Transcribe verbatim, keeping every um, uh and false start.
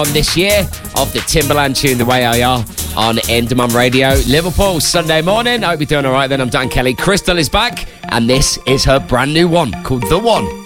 this year of the Timbaland tune The Way I Are on Endemol Radio. Liverpool, Sunday morning. I hope you're doing all right then. I'm Dan Kelly. Crystal is back, and this is her brand new one called The One.